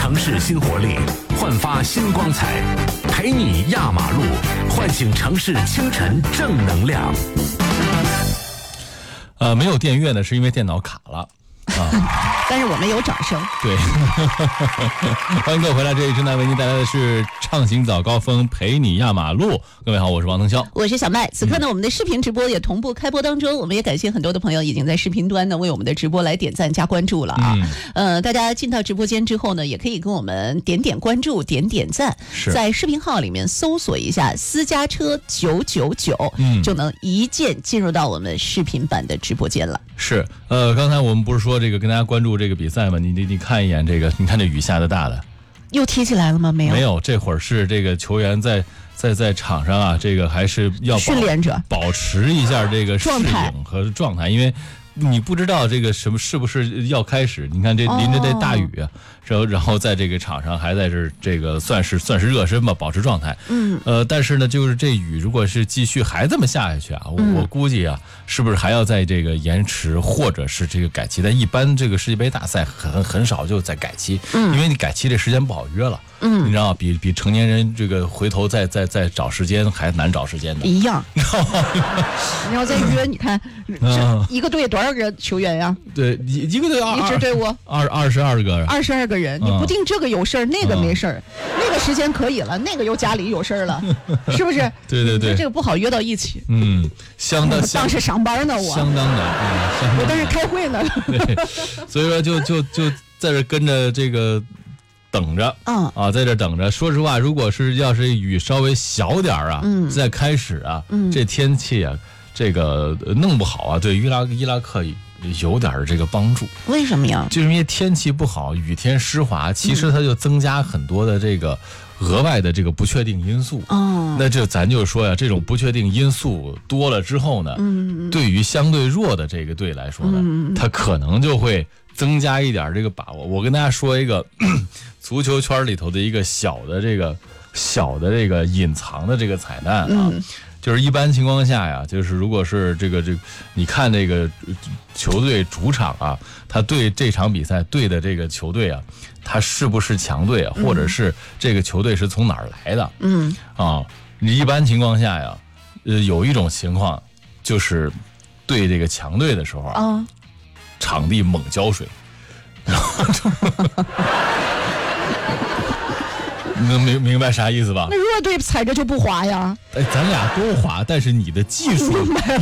城市新活力，焕发新光彩，陪你压马路，唤醒城市清晨正能量。 没有电乐呢，是因为电脑卡了。 但是我们有掌声。 对，欢迎各位回来，这里正在为您带来的是畅行早高峰，陪你压马路。各位好，我是王腾霄， 我是小麦。此刻呢，我们的视频直播也同步开播当中，我们也感谢很多的朋友已经在视频端呢为我们的直播来点赞加关注了啊。大家进到直播间之后呢，也可以跟我们点点关注，点点赞，在视频号里面搜索一下私家车999，就能一键进入到我们视频版的直播间了。 是，刚才我们不是说这个跟大家关注这个比赛吗？你看一眼这个，你看这雨下的大的， 又踢起来了吗？没有， 这会儿是这个球员在场上啊，这个还是要训练着保持一下这个适应和状态，因为你不知道这个什么是不是要开始。你看这淋着这大雨啊，然后在这个场上还在这个算是热身吧，保持状态。但是呢，就是这雨如果是继续还这么下去啊，我估计啊，是不是还要在这个延迟或者是这个改期？但一般这个世界杯大赛很少就在改期，因为你改期这时间不好约了。你知道比成年人这个回头再找时间还难找时间的一样。你要再约，你看一个队多少个球员呀？ 对，一个队一支队伍 22个人，你不定这个有事儿，那个没事儿，那个时间可以了，那个又家里有事儿了，是不是？ 对， 这个不好约到一起。 相当当是上班呢，我相当难， 我当时开会呢。 所以说就在这跟着这个。等着在这等着。说实话，如果是要是雨稍微小点啊，再开始啊，这天气啊，这个弄不好啊，对伊拉克有点这个帮助。 为什么呀？ 就是因为天气不好，雨天湿滑，其实它就增加很多的这个额外的这个不确定因素。那咱就说呀，这种不确定因素多了之后呢，对于相对弱的这个队来说呢，它可能就会增加一点这个把握。我跟大家说一个足球圈里头的一个小的这个隐藏的这个彩蛋啊，就是一般情况下呀，就是如果是这个你看这个球队主场啊，他对这场比赛对的这个球队啊，他是不是强队啊，或者是这个球队是从哪儿来的？你一般情况下呀，有一种情况就是对这个强队的时候啊，场地猛浇水，然后能明白啥意思吧？ 那弱队踩着就不滑呀？ 咱俩都滑，但是你的技术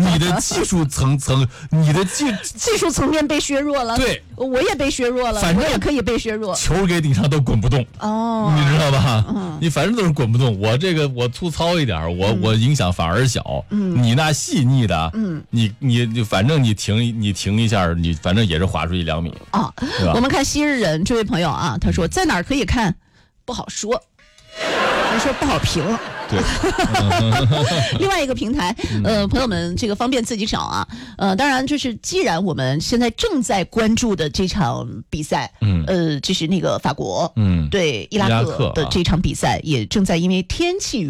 技术层面被削弱了。 对， 我也被削弱了，我也可以被削弱。 球给顶上都滚不动你知道吧？你反正都是滚不动。我粗糙一点，我影响反而小。你那细腻的，你反正你停一下，你反正也是滑出1-2米啊。 我们看昔日人这位朋友啊，他说在哪儿可以看？不好说，还说不好评。 对， 另外一个平台，朋友们这个方便自己找啊。当然就是既然我们现在正在关注的这场比赛，就是那个法国对伊拉克的这场比赛，也正在因为天气